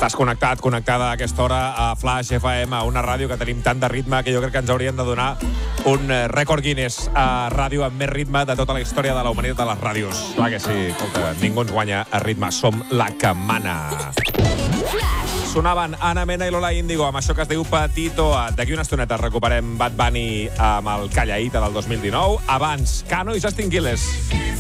Estàs connectada a aquesta hora a Flash FM, a una ràdio que tenim tant de ritme que jo crec que ens haurien de donar un rècord Guinness a ràdio amb més ritme de tota la història de la humanitat de les ràdios. Clar que sí, escolta, ningú ens guanya a ritme, som la que mana. Sonaven Ana Mena i Lola Índigo amb això que es diu Petito. D'aquí una estoneta recuperem Bad Bunny amb el Callaíta del 2019. Abans, Cano i Justin Quiles.